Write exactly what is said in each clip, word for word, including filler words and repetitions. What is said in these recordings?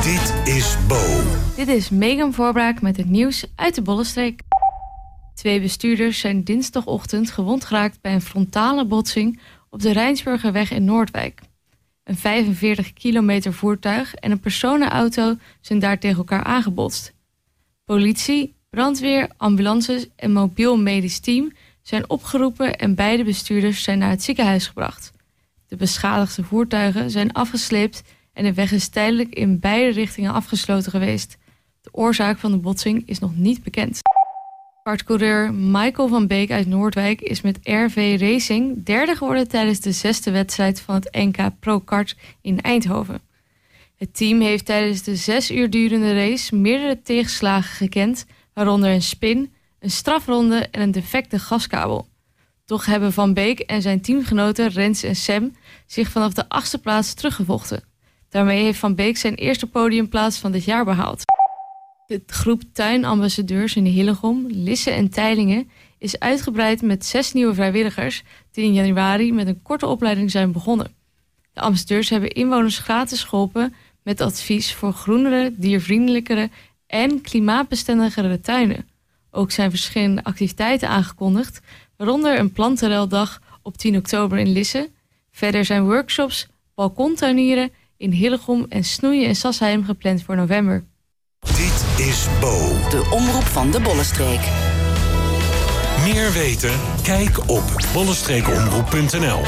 Dit is Bo. Dit is Megan Voorbraak met het nieuws uit de Bollenstreek. Twee bestuurders zijn dinsdagochtend gewond geraakt bij een frontale botsing op de Rijnsburgerweg in Noordwijk. Een vijfenveertig kilometer voertuig en een personenauto zijn daar tegen elkaar aangebotst. Politie, brandweer, ambulances en mobiel medisch team zijn opgeroepen en beide bestuurders zijn naar het ziekenhuis gebracht. De beschadigde voertuigen zijn afgesleept en de weg is tijdelijk in beide richtingen afgesloten geweest. De oorzaak van de botsing is nog niet bekend. Kartcoureur Michael van Beek uit Noordwijk is met R V Racing derde geworden tijdens de zesde wedstrijd van het N K Pro Kart in Eindhoven. Het team heeft tijdens de zes uur durende race meerdere tegenslagen gekend, waaronder een spin, een strafronde en een defecte gaskabel. Toch hebben Van Beek en zijn teamgenoten Rens en Sam zich vanaf de achtste plaats teruggevochten. Daarmee heeft Van Beek zijn eerste podiumplaats van dit jaar behaald. De groep tuinambassadeurs in Hillegom, Lisse en Teylingen is uitgebreid met zes nieuwe vrijwilligers die in januari met een korte opleiding zijn begonnen. De ambassadeurs hebben inwoners gratis geholpen met advies voor groenere, diervriendelijkere en klimaatbestendigere tuinen. Ook zijn verschillende activiteiten aangekondigd, waaronder een plantenruildag op tien oktober in Lisse. Verder zijn workshops, balkontuinieren in Hillegom en Snoeien en Sassheim gepland voor november. Dit is Bo. De omroep van de Bollenstreek. Meer weten? Kijk op bollenstreekomroep punt n l.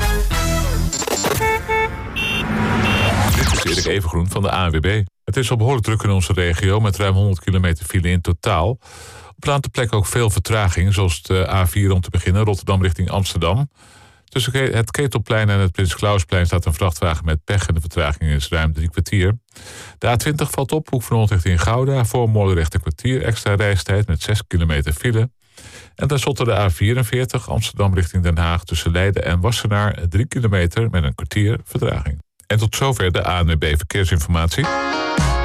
Dit is Erik Evengroen van de A N W B. Het is al behoorlijk druk in onze regio met ruim honderd kilometer file in totaal. Op een aantal plekken ook veel vertraging, zoals de A vier om te beginnen, Rotterdam richting Amsterdam. Tussen het Ketelplein en het Prins Klausplein staat een vrachtwagen met pech en de vertraging is ruim drie kwartier. De A twintig valt op, Hoek van Holland richting Gouda, voor Moordrecht een kwartier extra reistijd met zes kilometer file. En tenslotte de A vierenveertig, Amsterdam richting Den Haag, tussen Leiden en Wassenaar, drie kilometer met een kwartier vertraging. En tot zover de A N W B Verkeersinformatie.